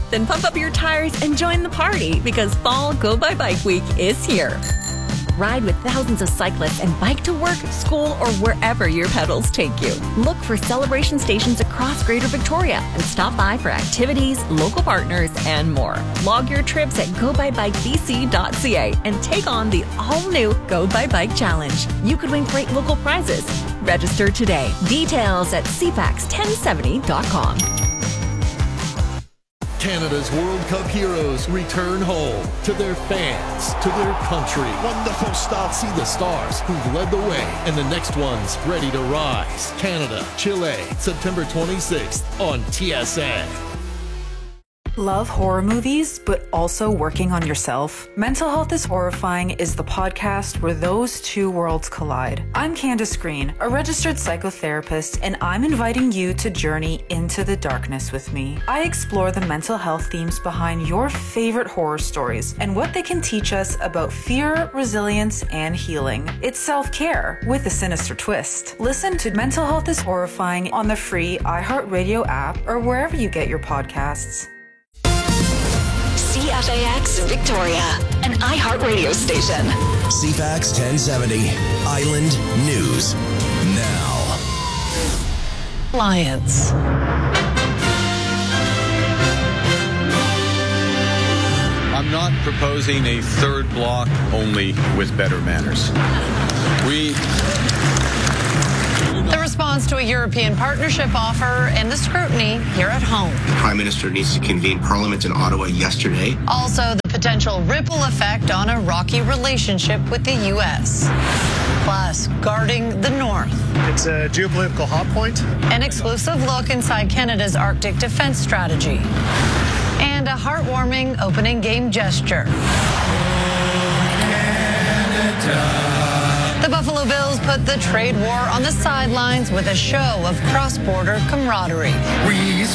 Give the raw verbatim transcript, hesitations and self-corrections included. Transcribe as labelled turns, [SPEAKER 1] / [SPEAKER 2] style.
[SPEAKER 1] Then pump up your tires and join the party because Fall Go By Bike Week is here. Ride with thousands of cyclists and bike to work, school, or wherever your pedals take you. Look for celebration stations across Greater Victoria and stop by for activities, local partners, and more. Log your trips at go by bike b c dot c a and take on the all-new Go By Bike Challenge. You could win great local prizes. Register today. Details at c fax ten seventy dot com.
[SPEAKER 2] Canada's World Cup heroes return home to their fans, to their country. Wonderful start. See the stars who've led the way and the next ones ready to rise. Canada, Chile, September twenty-sixth on T S N.
[SPEAKER 3] Love horror movies, but also working on yourself? Mental Health is Horrifying is the podcast where those two worlds collide. I'm Candace Green, a registered psychotherapist, and I'm inviting you to journey into the darkness with me. I explore the mental health themes behind your favorite horror stories and what they can teach us about fear, resilience, and healing. It's self-care with a sinister twist. Listen to Mental Health is Horrifying on the free iHeartRadio app or wherever you get your podcasts.
[SPEAKER 4] C F A X Victoria, an iHeart radio station.
[SPEAKER 5] C FAX ten seventy, Island News Now.
[SPEAKER 6] Lions.
[SPEAKER 7] I'm not proposing a third block, only with better manners. We...
[SPEAKER 6] The response to a European partnership offer and the scrutiny here at home.
[SPEAKER 8] The Prime Minister needs to convene Parliament in Ottawa yesterday.
[SPEAKER 6] Also, the potential ripple effect on a rocky relationship with the U S. Plus, guarding the North.
[SPEAKER 9] It's a geopolitical hot point.
[SPEAKER 6] An exclusive look inside Canada's Arctic defense strategy. And a heartwarming opening game gesture. Canada. The Buffalo Bills put the trade war on the sidelines with a show of cross-border camaraderie.
[SPEAKER 10] We